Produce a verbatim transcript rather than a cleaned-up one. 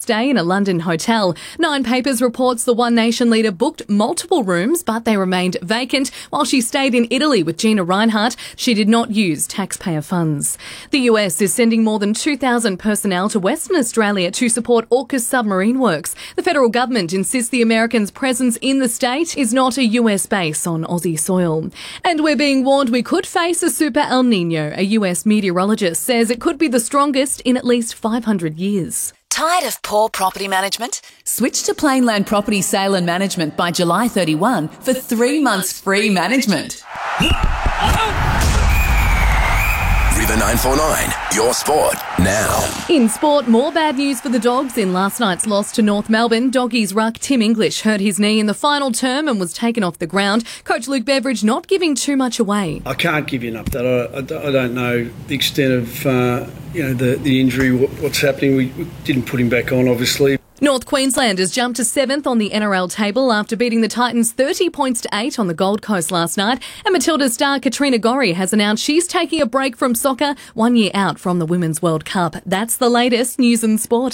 stay in a London hotel. Nine Papers reports the One Nation leader booked multiple rooms, but they remained vacant. While she stayed in Italy with Gina Rinehart, she did not use taxpayer funds. The U S is sending more than two thousand personnel to Western Australia to support AUKUS submarine works. The federal government insists the Americans' presence in the state is not a U S base on Aussie soil. And we're being warned we could face a super El Nino. A U S meteorologist says it could be the strongest in at least five hundred years. Tired of poor property management? Switch to Plainland Property Sale and Management by July thirty-first for three months free management. River nine four nine, your sport now. In sport, more bad news for the Dogs in last night's loss to North Melbourne. Doggies ruck Tim English hurt his knee in the final term and was taken off the ground. Coach Luke Beveridge not giving too much away. I can't give you an update. I, I, I don't know the extent of uh, you know the, the injury, what, what's happening. We, we didn't put him back on, obviously. North Queensland has jumped to seventh on the N R L table after beating the Titans thirty points to eight on the Gold Coast last night. And Matilda star Katrina Gorry has announced she's taking a break from soccer one year out from the Women's World Cup. That's the latest news and sport.